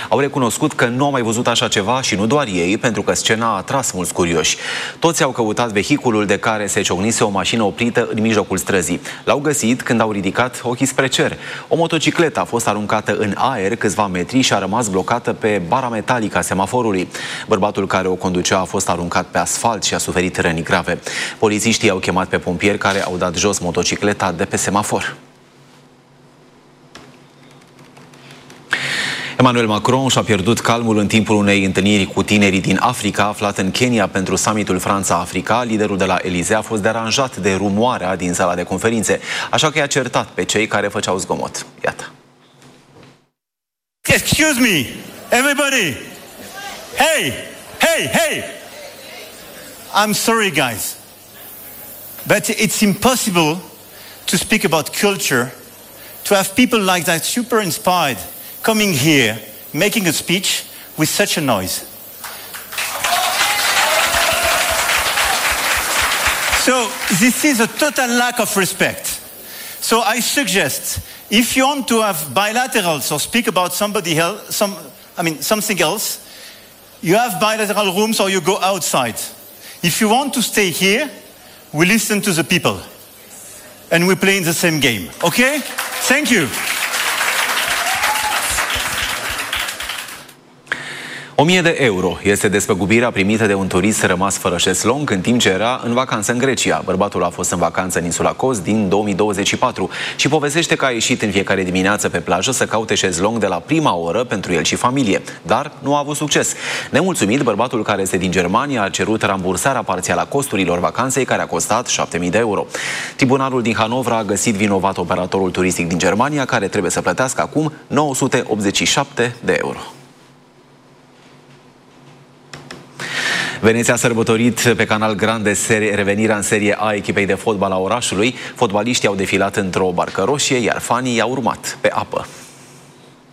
Au recunoscut că nu au mai văzut așa ceva și nu doar ei, pentru că scena a atras mulți curioși. Toți au căutat vehiculul de care se ciocnise o mașină oprită în mijlocul străzii. L-au găsit când au ridicat ochii spre cer. O motocicletă a fost aruncată în aer câțiva metri și a rămas blocată pe bara metalică a semaforului. Bărbatul care o conducea a fost aruncat pe asfalt și a suferit răni grave. Polițiștii au chemat pe pompieri care au dat jos motocicleta de pe semafor. Emmanuel Macron și-a pierdut calmul în timpul unei întâlniri cu tinerii din Africa, aflat în Kenya pentru summitul Franța-Africa. Liderul de la Elysee a fost deranjat de rumoarea din sala de conferințe, așa că i-a certat pe cei care făceau zgomot. Iată. Excuse me, everybody! Hey! Hey! Hey! I'm sorry, guys, but it's impossible to speak about culture, to have people like that super inspired coming here, making a speech with such a noise. So this is a total lack of respect. So I suggest, if you want to have bilaterals or speak about somebody else, something else, you have bilateral rooms or you go outside. If you want to stay here, we listen to the people. And we play in the same game. Okay? Thank you. 1000 de euro este despăgubirea primită de un turist rămas fără șezlong în timp ce era în vacanță în Grecia. Bărbatul a fost în vacanță în insula Kos din 2024 și povestește că a ieșit în fiecare dimineață pe plajă să caute șezlong de la prima oră pentru el și familie, dar nu a avut succes. Nemulțumit, bărbatul care este din Germania a cerut rambursarea parțială a costurilor vacanței, care a costat 7000 de euro. Tribunalul din Hanovra a găsit vinovat operatorul turistic din Germania, care trebuie să plătească acum 987 de euro. Veneția a sărbătorit pe Canal Grande revenirea în Serie A echipei de fotbal a orașului. Fotbaliștii au defilat într-o barcă roșie, iar fanii i-au urmat pe apă.